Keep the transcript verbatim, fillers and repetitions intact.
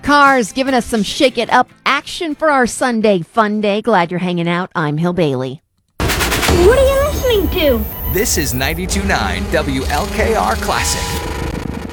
Cars giving us some shake it up action for our Sunday fun day. Glad you're hanging out. I'm Hill Bailey. What are you listening to? This is ninety-two point nine W L K R Classic.